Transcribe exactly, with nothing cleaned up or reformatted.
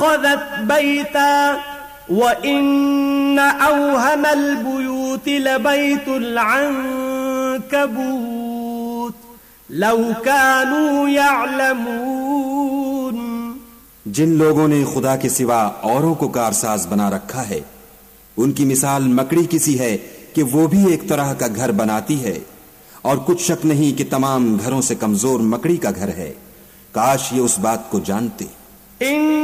इत्तख़ज़त बैता व इन्न अवहनल बुयूति लबैतुल अन्कबूत लौ कानू यअलमून। जिन लोगों ने खुदा के सिवा औरों को कारसाज बना रखा है, उनकी मिसाल मकड़ी की सी है कि वो भी एक तरह का घर बनाती है, और कुछ शक नहीं कि तमाम घरों से कमजोर मकड़ी का घर है। काश ये उस बात को जानते।